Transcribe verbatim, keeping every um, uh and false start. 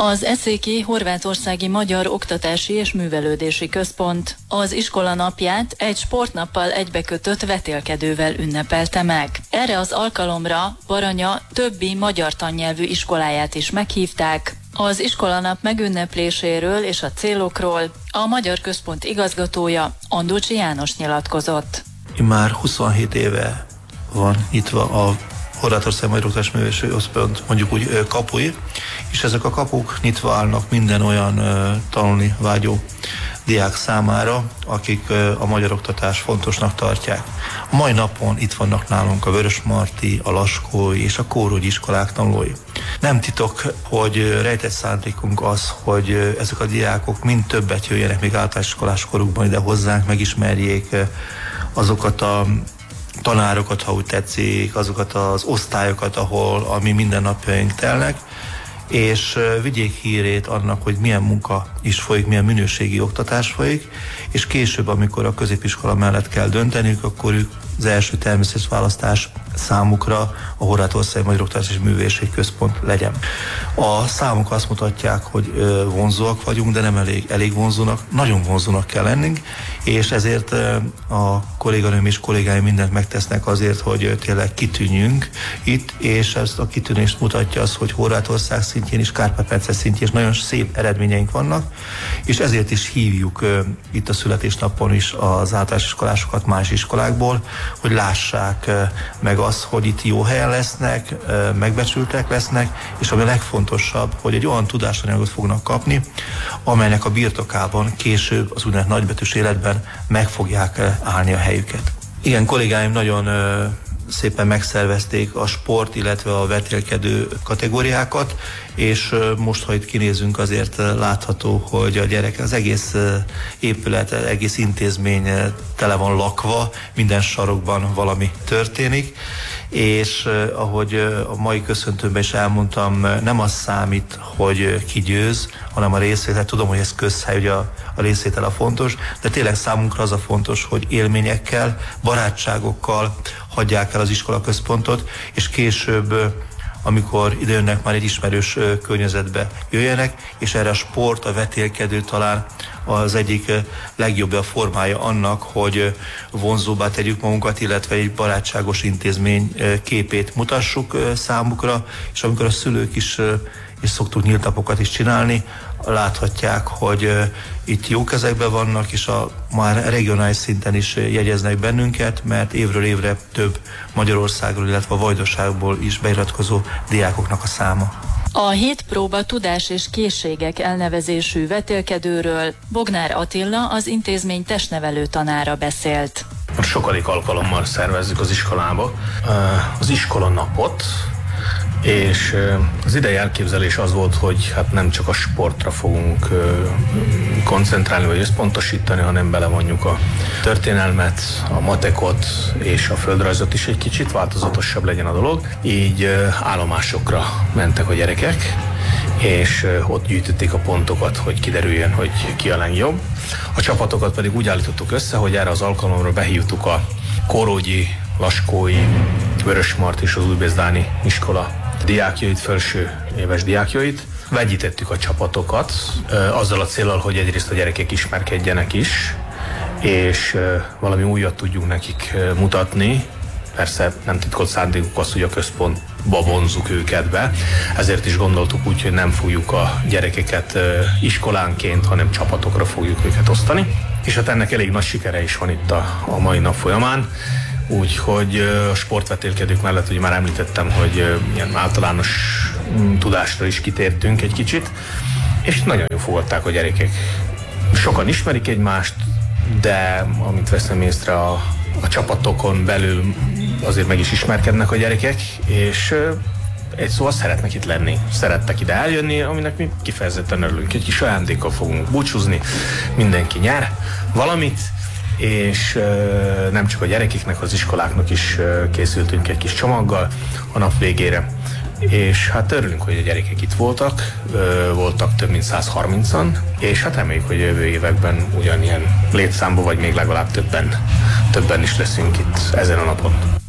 Az Eszéki Horvátországi Magyar Oktatási és Művelődési Központ az iskola napját egy sportnappal egybekötött vetélkedővel ünnepelte meg. Erre az alkalomra Baranya többi magyar tannyelvű iskoláját is meghívták. Az iskolanap megünnepléséről és a célokról a Magyar Központ igazgatója, Anducsi János nyilatkozott. Már huszonhét éve van nyitva a Horvátország Magyar Oktatási és Művelődési Központ, mondjuk úgy kapui, és ezek a kapuk nyitva állnak minden olyan tanulni vágyó diák számára, akik a magyar oktatást fontosnak tartják. A mai napon itt vannak nálunk a Vörösmarty, a Laskói és a Kórógyi iskolák tanulói. Nem titok, hogy rejtett szándékunk az, hogy ezek a diákok mind többet jöjjenek még általános iskolás korukban ide hozzánk, megismerjék azokat a tanárokat, ha úgy tetszik, azokat az osztályokat, ahol a mi mindennapjaink telnek, és vigyék hírét annak, hogy milyen munka is folyik, milyen minőségi oktatás folyik, és később, amikor a középiskola mellett kell dönteniük, akkor ők az első természetes választás számukra a Horvátország Magyar Oktatási és Művelődési Központ legyen. A számok azt mutatják, hogy vonzóak vagyunk, de nem elég, elég vonzónak, nagyon vonzónak kell lennünk, és ezért a kolléganőm és kollégáim mindent megtesznek azért, hogy tényleg kitűnjünk itt, és ezt a kitűnést mutatja az, hogy Horvátország szintjén is, Kárpát-medence szintjén is nagyon szép eredményeink vannak, és ezért is hívjuk itt a születésnapon is az általános iskolásokat más iskolákból, hogy lássák meg azt, hogy itt jó helyen lesznek, megbecsültek lesznek, és ami a legfontosabb, hogy egy olyan tudásanyagot fognak kapni, amelynek a birtokában később az úgynevezett nagybetűs életben meg fogják állni a helyüket. Igen, kollégáim nagyon szépen megszervezték a sport, illetve a vetélkedő kategóriákat, és most, ha itt kinézünk, azért látható, hogy a gyerek, az egész épület, egész intézmény tele van lakva, minden sarokban valami történik, és ahogy a mai köszöntőmben is elmondtam, nem az számít, hogy ki győz, hanem a részvétel. Tudom, hogy ez közhely, ugye a, a részvétel a fontos, de tényleg számunkra az a fontos, hogy élményekkel, barátságokkal hagyják el az iskolaközpontot, és később, amikor ide jönnek, már egy ismerős környezetbe jöjjenek, és erre a sport, a vetélkedő talán az egyik legjobb a formája annak, hogy vonzóbbá tegyük magunkat, illetve egy barátságos intézmény képét mutassuk számukra, és amikor a szülők is, és szoktuk nyílt napokat is csinálni, láthatják, hogy itt jó kezekben vannak, és a már regionális szinten is jegyeznek bennünket, mert évről évre több Magyarországról, illetve a Vajdaságból is beiratkozó diákoknak a száma. A hét próba tudás és készségek elnevezésű vetélkedőről Bognár Attila, az intézmény testnevelő tanára beszélt. Sokadik alkalommal szervezzük az iskolába az iskola napot, és az idei elképzelés az volt, hogy hát nem csak a sportra fogunk koncentrálni vagy összpontosítani, hanem belevonjuk a történelmet, a matekot és a földrajzot is egy kicsit, változatosabb legyen a dolog. Így állomásokra mentek a gyerekek, és ott gyűjtötték a pontokat, hogy kiderüljön, hogy ki a legjobb. A csapatokat pedig úgy állítottuk össze, hogy erre az alkalomra behívtuk a Kórógyi, Laskói, Vörösmarty és az Újbézdáni iskola diákjait, felső éves diákjait. Vegyítettük a csapatokat, azzal a céllal, hogy egyrészt a gyerekek ismerkedjenek is, és valami újat tudjunk nekik mutatni. Persze nem titkolt szándékuk az, hogy a központba vonzzuk őket be, ezért is gondoltuk úgy, hogy nem fogjuk a gyerekeket iskolánként, hanem csapatokra fogjuk őket osztani. És hát ennek elég nagy sikere is van itt a, a mai nap folyamán. Úgyhogy a sportvetélkedők mellett, ugye már említettem, hogy ilyen általános tudásra is kitértünk egy kicsit, és nagyon jól fogadták a gyerekek. Sokan ismerik egymást, de amint veszem észre, a, a csapatokon belül azért meg is ismerkednek a gyerekek, és egy szóval szeretnek itt lenni, szerettek ide eljönni, aminek mi kifejezetten örülünk. Egy kis ajándékkal fogunk búcsúzni, mindenki nyer valamit, és uh, nem csak a gyerekeknek, az iskoláknak is uh, készültünk egy kis csomaggal a nap végére. És hát örülünk, hogy a gyerekek itt voltak, uh, voltak több mint száz harmincan, és hát reméljük, hogy jövő években ugyanilyen létszámban, vagy még legalább többen, többen is leszünk itt ezen a napon.